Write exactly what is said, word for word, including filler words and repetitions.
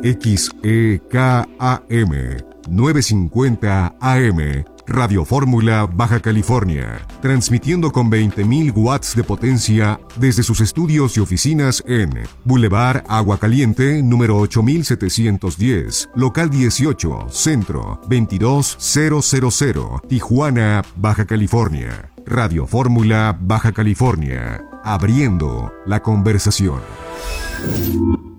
X E K A M novecientos cincuenta A M, Radio Fórmula Baja California, transmitiendo con veinte mil watts de potencia desde sus estudios y oficinas en Boulevard Agua Caliente, número ocho mil setecientos diez, local dieciocho, Centro, veintidós mil, Tijuana, Baja California. Radio Fórmula Baja California, abriendo la conversación.